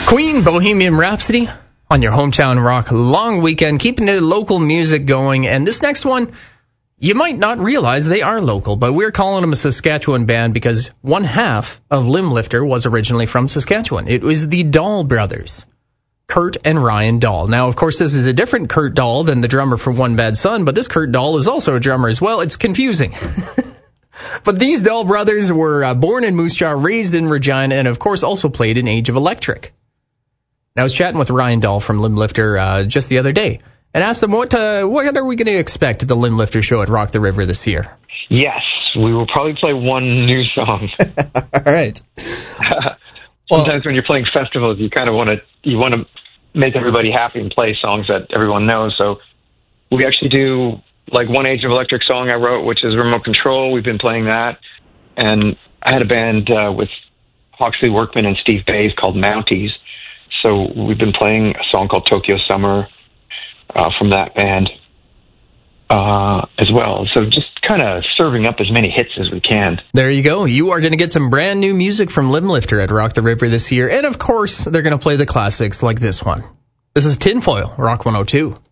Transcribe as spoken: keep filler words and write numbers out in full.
Queen, Bohemian Rhapsody on your Hometown Rock long weekend, keeping the local music going. And this next one, you might not realize they are local, but we're calling them a Saskatchewan band because one half of Limblifter was originally from Saskatchewan. It was the Dahl brothers, Kurt and Ryan Dahl. Now, of course, this is a different Kurt Dahl than the drummer for One Bad Son, but this Kurt Dahl is also a drummer as well. It's confusing. But these Dahl brothers were uh, born in Moose Jaw, raised in Regina, and of course also played in Age of Electric. And I was chatting with Ryan Dahl from Limblifter uh, just the other day and asked them what uh, what are we going to expect at the Limblifter show at Rock the River this year. Yes, we will probably play one new song. All right. Sometimes well, when you're playing festivals, you kind of want to you want to make everybody happy and play songs that everyone knows. So we actually do like one Age of Electric song I wrote, which is Remote Control. We've been playing that. And I had a band uh, with Hawksley Workman and Steve Bays called Mounties. So we've been playing a song called Tokyo Summer uh, from that band uh, as well. So just kind of serving up as many hits as we can. There you go. You are going to get some brand new music from Limblifter at Rock the River this year. And, of course, they're going to play the classics like this one. This is Tinfoil, Rock one oh two.